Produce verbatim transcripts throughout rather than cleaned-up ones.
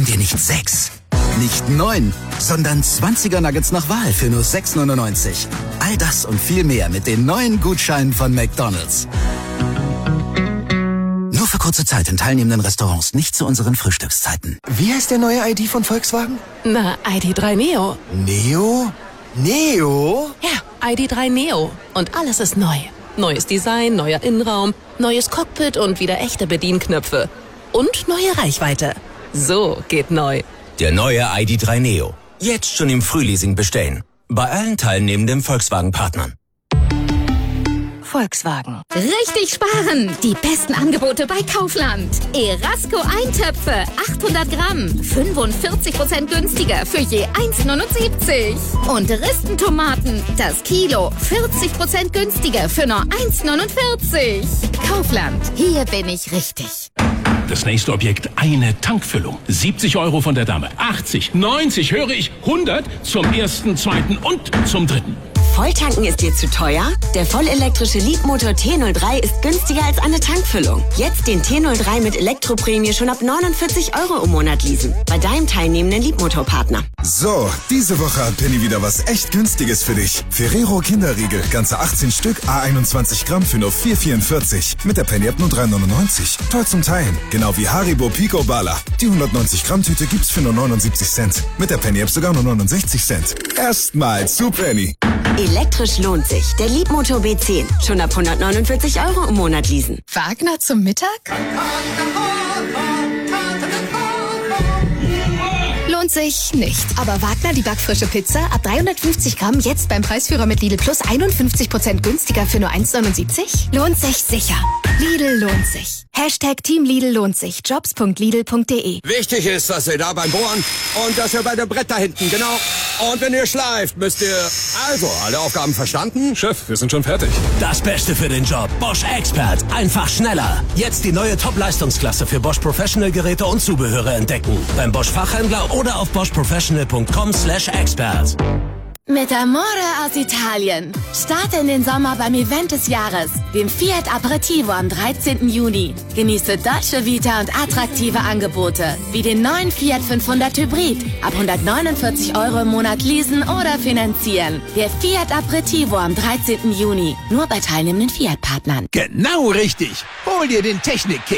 haben wir nicht sechs, nicht neun, sondern zwanziger Nuggets nach Wahl für nur sechs neunundneunzig. All das und viel mehr mit den neuen Gutscheinen von McDonald's. Nur für kurze Zeit in teilnehmenden Restaurants, nicht zu unseren Frühstückszeiten. Wie heißt der neue I D von Volkswagen? Na, I D drei Neo. Neo? Neo? Ja, I D drei Neo. Und alles ist neu. Neues Design, neuer Innenraum, neues Cockpit und wieder echte Bedienknöpfe. Und neue Reichweite. So geht neu. Der neue I D drei Neo. Jetzt schon im Frühleasing bestellen. Bei allen teilnehmenden Volkswagen-Partnern. Volkswagen. Richtig sparen! Die besten Angebote bei Kaufland. Erasco Eintöpfe, achthundert Gramm, fünfundvierzig Prozent günstiger für je eins neunundsiebzig. Und Ristentomaten, das Kilo, vierzig Prozent günstiger für nur eins neunundvierzig. Kaufland, hier bin ich richtig. Das nächste Objekt, eine Tankfüllung. siebzig Euro von der Dame. achtzig, neunzig, höre ich, hundert zum ersten, zweiten und zum dritten. Volltanken ist dir zu teuer? Der vollelektrische Leapmotor T null drei ist günstiger als eine Tankfüllung. Jetzt den T null drei mit Elektroprämie schon ab neunundvierzig Euro im Monat leasen. Bei deinem teilnehmenden Leapmotor-Partner. So, diese Woche hat Penny wieder was echt Günstiges für dich. Ferrero Kinderriegel, ganze achtzehn Stück, a einundzwanzig Gramm für nur vier vierundvierzig. Mit der Penny App nur drei neunundneunzig. Toll zum Teilen. Genau wie Haribo Pico Bala. Die hundertneunzig Gramm Tüte gibt's für nur neunundsiebzig Cent. Mit der Penny App sogar nur neunundsechzig Cent. Erstmal zu Penny. Elektrisch lohnt sich. Der Leapmotor B zehn. Schon ab hundertneunundvierzig Euro im Monat leasen. Wagner zum Mittag? Lohnt sich nicht. Aber Wagner, die backfrische Pizza, ab dreihundertfünfzig Gramm, jetzt beim Preisführer mit Lidl Plus einundfünfzig Prozent günstiger für nur eins neunundsiebzig? Lohnt sich sicher. Lidl lohnt sich. Hashtag Team Lidl lohnt sich. Jobs punkt lidl punkt de. Wichtig ist, dass ihr da beim Bohren und dass ihr bei dem Brett da hinten, genau. Und wenn ihr schleift, müsst ihr... Also, alle Aufgaben verstanden? Chef, wir sind schon fertig. Das Beste für den Job. Bosch Expert. Einfach schneller. Jetzt die neue Top-Leistungsklasse für Bosch Professional Geräte und Zubehöre entdecken. Beim Bosch Fachhändler oder auf bosch professional punkt com slash expert. Mit Amore aus Italien. Starte in den Sommer beim Event des Jahres, dem Fiat Aperitivo am dreizehnten Juni. Genieße Dolce Vita und attraktive Angebote, wie den neuen Fiat fünfhundert Hybrid. Ab hundertneunundvierzig Euro im Monat leasen oder finanzieren. Der Fiat Aperitivo am dreizehnten Juni. Nur bei teilnehmenden Fiat-Partnern. Genau richtig. Hol dir den Technik-Kick.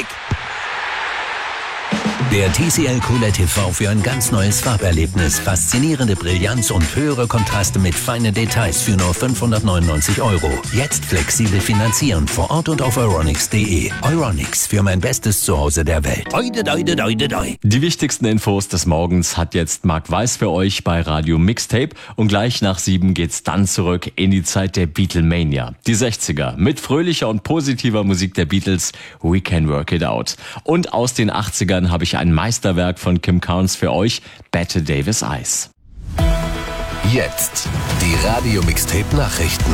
Der T C L Q L E D T V für ein ganz neues Farberlebnis, faszinierende Brillanz und höhere Kontraste mit feinen Details für nur fünfhundertneunundneunzig Euro. Jetzt flexibel finanzieren vor Ort und auf euronics punkt de. Euronics, für mein bestes Zuhause der Welt. Oide, oide, oide, oide. Die wichtigsten Infos des Morgens hat jetzt Marc Weiß für euch bei Radio Mixtape. Und gleich nach sieben geht's dann zurück in die Zeit der Beatlemania. Die sechziger mit fröhlicher und positiver Musik der Beatles, We Can Work It Out. Und aus den achtzigern habe ich ein Meisterwerk von Kim Carnes für euch, Bette Davis Eyes. Jetzt die Radio Mixtape Nachrichten.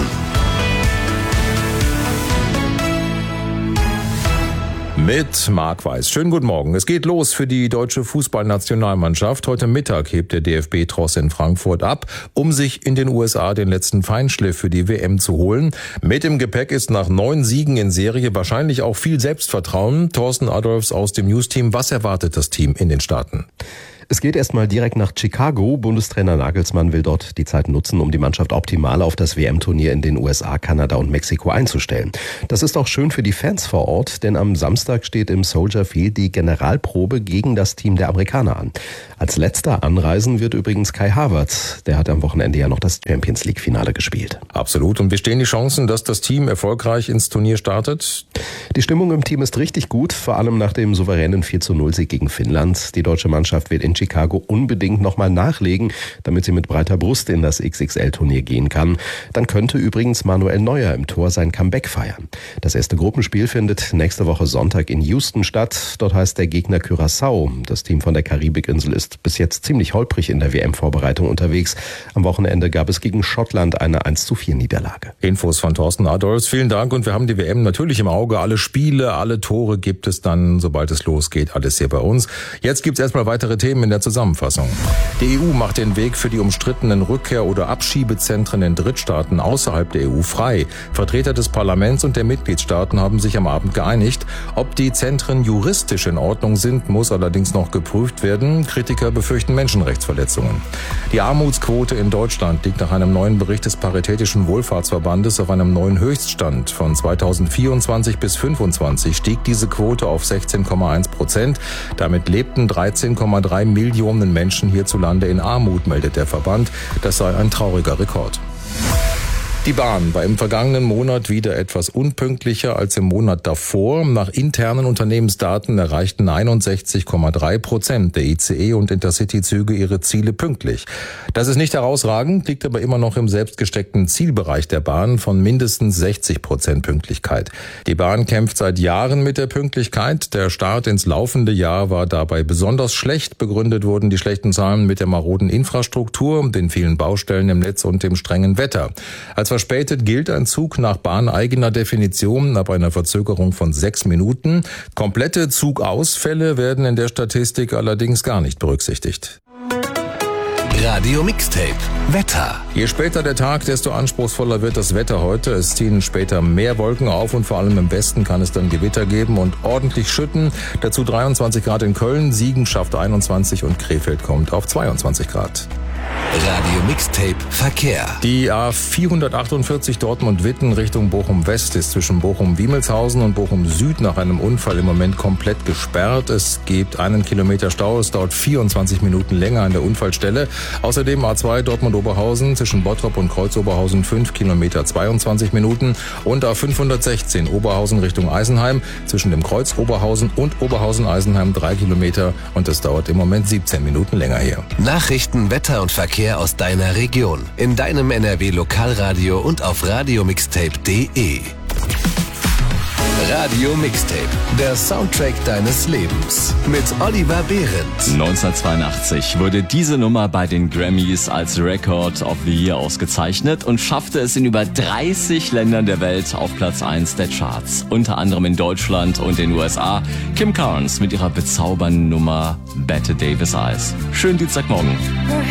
Mit Marc Weiß. Schönen guten Morgen. Es geht los für die deutsche Fußballnationalmannschaft. Heute Mittag hebt der D F B-Tross in Frankfurt ab, um sich in den U S A den letzten Feinschliff für die W M zu holen. Mit im Gepäck ist nach neun Siegen in Serie wahrscheinlich auch viel Selbstvertrauen. Thorsten Adolfs aus dem News-Team. Was erwartet das Team in den Staaten? Es geht erstmal direkt nach Chicago. Bundestrainer Nagelsmann will dort die Zeit nutzen, um die Mannschaft optimal auf das W M-Turnier in den U S A, Kanada und Mexiko einzustellen. Das ist auch schön für die Fans vor Ort, denn am Samstag steht im Soldier Field die Generalprobe gegen das Team der Amerikaner an. Als letzter anreisen wird übrigens Kai Havertz. Der hat am Wochenende ja noch das Champions-League-Finale gespielt. Absolut. Und wie stehen die Chancen, dass das Team erfolgreich ins Turnier startet? Die Stimmung im Team ist richtig gut, vor allem nach dem souveränen vier zu null Sieg gegen Finnland. Die deutsche Mannschaft wird in Chicago unbedingt nochmal nachlegen, damit sie mit breiter Brust in das X X L-Turnier gehen kann. Dann könnte übrigens Manuel Neuer im Tor sein Comeback feiern. Das erste Gruppenspiel findet nächste Woche Sonntag in Houston statt. Dort heißt der Gegner Curaçao. Das Team von der Karibikinsel ist bis jetzt ziemlich holprig in der W M-Vorbereitung unterwegs. Am Wochenende gab es gegen Schottland eine eins zu vier Niederlage. Infos von Thorsten Adolfs. Vielen Dank. Und wir haben die W M natürlich im Auge. Alle Spiele, alle Tore gibt es dann, sobald es losgeht. Alles hier bei uns. Jetzt gibt's erstmal weitere Themen. in der Zusammenfassung. Die E U macht den Weg für die umstrittenen Rückkehr- oder Abschiebezentren in Drittstaaten außerhalb der E U frei. Vertreter des Parlaments und der Mitgliedstaaten haben sich am Abend geeinigt. Ob die Zentren juristisch in Ordnung sind, muss allerdings noch geprüft werden. Kritiker befürchten Menschenrechtsverletzungen. Die Armutsquote in Deutschland liegt nach einem neuen Bericht des Paritätischen Wohlfahrtsverbandes auf einem neuen Höchststand. Von zweitausendvierundzwanzig bis fünfundzwanzig stieg diese Quote auf sechzehn Komma eins Prozent. Damit lebten dreizehn Komma drei Millionen Menschen hierzulande in Armut, meldet der Verband. Das sei ein trauriger Rekord. Die Bahn war im vergangenen Monat wieder etwas unpünktlicher als im Monat davor. Nach internen Unternehmensdaten erreichten einundsechzig Komma drei Prozent der I C E- und Intercity-Züge ihre Ziele pünktlich. Das ist nicht herausragend, liegt aber immer noch im selbstgesteckten Zielbereich der Bahn von mindestens sechzig Prozent Pünktlichkeit. Die Bahn kämpft seit Jahren mit der Pünktlichkeit. Der Start ins laufende Jahr war dabei besonders schlecht. Begründet wurden die schlechten Zahlen mit der maroden Infrastruktur, den vielen Baustellen im Netz und dem strengen Wetter. Als verspätet gilt ein Zug nach bahneigener Definition ab einer Verzögerung von sechs Minuten. Komplette Zugausfälle werden in der Statistik allerdings gar nicht berücksichtigt. Radio Mixtape Wetter. Je später der Tag, desto anspruchsvoller wird das Wetter heute. Es ziehen später mehr Wolken auf und vor allem im Westen kann es dann Gewitter geben und ordentlich schütten. Dazu dreiundzwanzig Grad in Köln, Siegen schafft einundzwanzig und Krefeld kommt auf zweiundzwanzig Grad. Radio Mixtape Verkehr. Die A vierhundertachtundvierzig Dortmund-Witten Richtung Bochum-West ist zwischen Bochum-Wiemelshausen und Bochum-Süd nach einem Unfall im Moment komplett gesperrt. Es gibt einen Kilometer Stau, es dauert vierundzwanzig Minuten länger an der Unfallstelle. Außerdem A zwei Dortmund-Oberhausen zwischen Bottrop und Kreuz-Oberhausen fünf Kilometer zweiundzwanzig Minuten und A fünfhundertsechzehn Oberhausen Richtung Eisenheim zwischen dem Kreuz Oberhausen und Oberhausen-Eisenheim drei Kilometer und es dauert im Moment siebzehn Minuten länger hier. Nachrichten, Wetter und Verkehr aus deiner Region. In deinem N R W Lokalradio und auf radiomixtape punkt de. Radio Mixtape, der Soundtrack deines Lebens. Mit Oliver Behrendt. neunzehnhundertzweiundachtzig wurde diese Nummer bei den Grammys als Record of the Year ausgezeichnet und schaffte es in über dreißig Ländern der Welt auf Platz eins der Charts. Unter anderem in Deutschland und den U S A. Kim Carnes mit ihrer bezaubernden Nummer Bette Davis Eyes. Schönen Dienstagmorgen.